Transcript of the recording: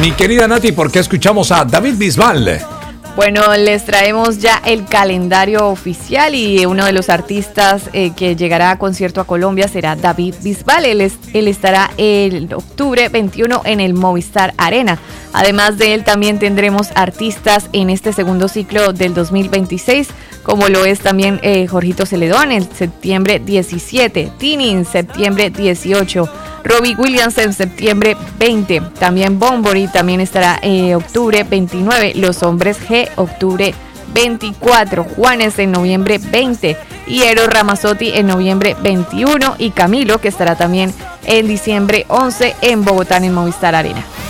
Mi querida Nati, ¿por qué escuchamos a David Bisbal? Bueno, les traemos ya el calendario oficial y uno de los artistas que llegará a concierto a Colombia será David Bisbal. Él estará el octubre 21 en el Movistar Arena. Además de él también tendremos artistas en este segundo ciclo del 2026, como lo es también Jorgito Celedón en septiembre 17, Tini en septiembre 18, Robbie Williams en septiembre 20, también Bunbury también estará octubre 29, Los Hombres G octubre 24, Juanes en noviembre 20 y Eros Ramazzotti en noviembre 21 y Camilo, que estará también en diciembre 11 en Bogotá en el Movistar Arena.